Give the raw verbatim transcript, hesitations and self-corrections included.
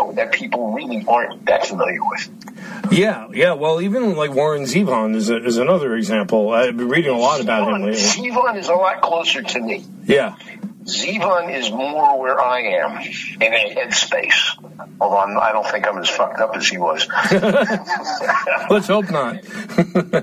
know, that people really aren't that familiar with. Yeah, yeah. Well, even like Warren Zevon is a, is another example. I've been reading a lot about Zevon, him lately. Zevon is a lot closer to me. Yeah. Zevon is more where I am in a headspace. Although I'm, I don't think I'm as fucked up as he was. Let's hope not.